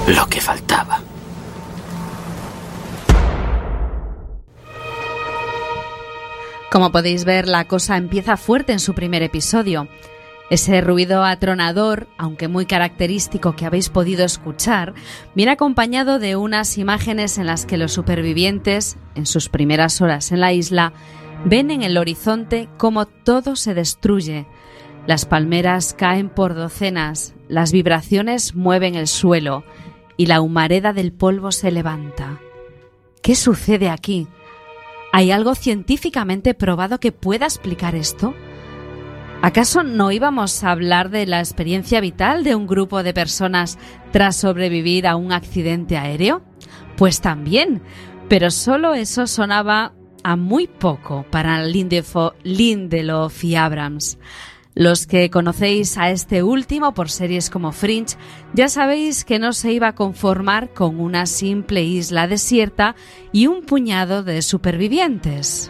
Lo que faltaba. Como podéis ver, la cosa empieza fuerte en su primer episodio. Ese ruido atronador, aunque muy característico, que habéis podido escuchar, viene acompañado de unas imágenes en las que los supervivientes, en sus primeras horas en la isla, ven en el horizonte cómo todo se destruye. Las palmeras caen por docenas, las vibraciones mueven el suelo y la humareda del polvo se levanta. ¿Qué sucede aquí? ¿Hay algo científicamente probado que pueda explicar esto? ¿Acaso no íbamos a hablar de la experiencia vital de un grupo de personas tras sobrevivir a un accidente aéreo? Pues también, pero solo eso sonaba a muy poco para Lindelof y Abrams. Los que conocéis a este último por series como Fringe, ya sabéis que no se iba a conformar con una simple isla desierta y un puñado de supervivientes.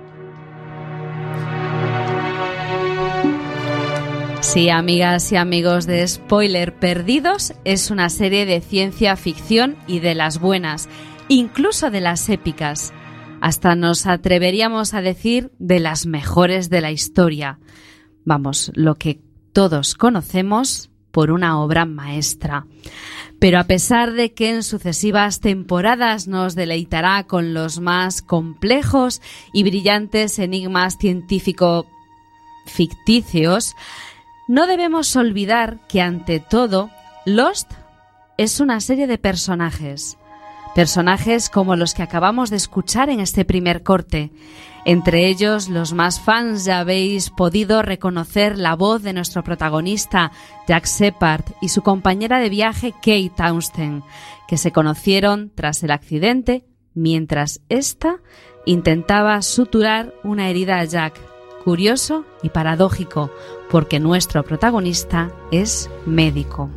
Sí, amigas y amigos de Spoiler Perdidos, es una serie de ciencia ficción y de las buenas, incluso de las épicas. Hasta nos atreveríamos a decir de las mejores de la historia. Vamos, lo que todos conocemos por una obra maestra. Pero a pesar de que en sucesivas temporadas nos deleitará con los más complejos y brillantes enigmas científico-ficticios, no debemos olvidar que ante todo, Lost es una serie de personajes. Personajes como los que acabamos de escuchar en este primer corte. Entre ellos, los más fans ya habéis podido reconocer la voz de nuestro protagonista, Jack Shepard, y su compañera de viaje, Kate Townsend, que se conocieron tras el accidente mientras ésta intentaba suturar una herida a Jack. Curioso y paradójico, porque nuestro protagonista es médico.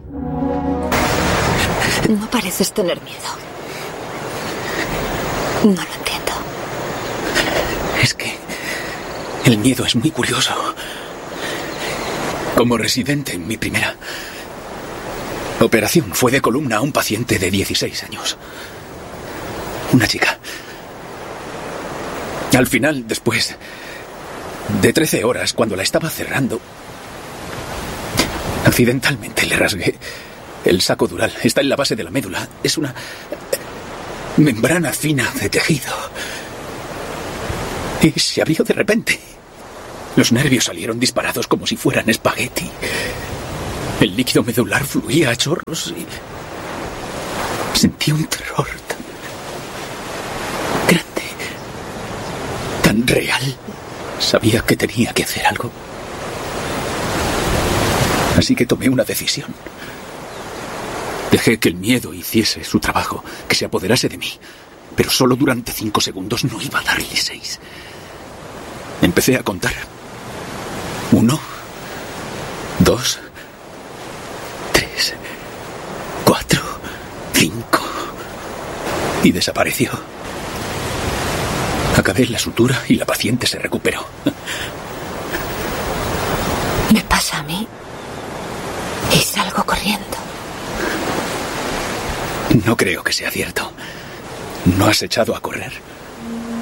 No pareces tener miedo. No lo entiendo. Es que el miedo es muy curioso. Como residente en mi primera operación fue de columna a un paciente de 16 años. Una chica. Al final, después de 13 horas, cuando la estaba cerrando, accidentalmente le rasgué el saco dural. Está en la base de la médula. Es una membrana fina de tejido. Y se abrió de repente. Los nervios salieron disparados como si fueran espagueti. El líquido medular fluía a chorros y sentí un terror tan grande, tan real. Sabía que tenía que hacer algo. Así que tomé una decisión. Dejé que el miedo hiciese su trabajo, que se apoderase de mí. Pero solo durante 5 segundos, no iba a darle 6. Empecé a contar. 1, 2, 3, 4, 5. Y desapareció. Acabé la sutura y la paciente se recuperó. Me pasa a mí y salgo corriendo. No creo que sea cierto. ¿No has echado a correr?